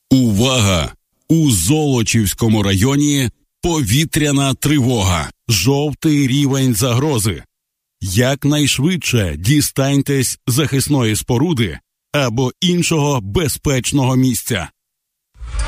Увага! У Золочівському районі повітряна тривога. Жовтий рівень загрози. Якнайшвидше дістаньтесь захисної споруди або іншого безпечного місця.